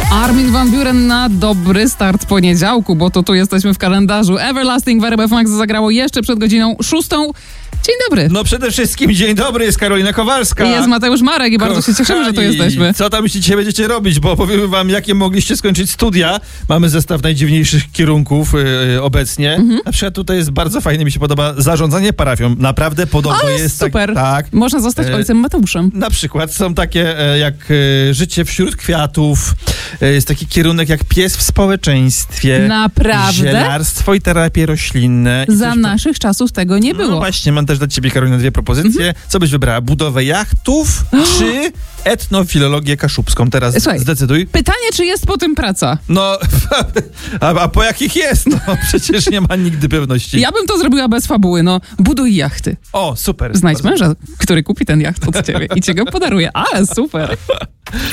Armin van Buuren na dobry start poniedziałku, bo to tu jesteśmy w kalendarzu. Everlasting w RMF Max zagrało jeszcze przed godziną 6. Dzień dobry. No przede wszystkim dzień dobry, jest Karolina Kowalska. I jest Mateusz Marek i bardzo się cieszymy, że tu jesteśmy. Co tam dzisiaj będziecie robić, bo powiemy wam, jakie mogliście skończyć studia. Mamy zestaw najdziwniejszych kierunków obecnie. Na przykład tutaj jest bardzo fajne, mi się podoba zarządzanie parafią. Naprawdę podobno jest super. Tak. Można zostać ojcem Mateuszem. Na przykład są takie jak życie wśród kwiatów. Jest taki kierunek jak pies w społeczeństwie. Naprawdę? Zielarstwo i terapie roślinne. Za naszych czasów tego nie było. No właśnie, mam też dla ciebie, Karolina, dwie propozycje. Co byś wybrała? Budowę jachtów czy etnofilologię kaszubską? Teraz Słuchaj, zdecyduj. Pytanie, czy jest po tym praca? No, a po jakich jest? No, przecież nie ma nigdy pewności. Ja bym to zrobiła bez fabuły. No, buduj jachty. O, super. Znajdź męża, który kupi ten jacht od ciebie i ci go podaruje. Ale super.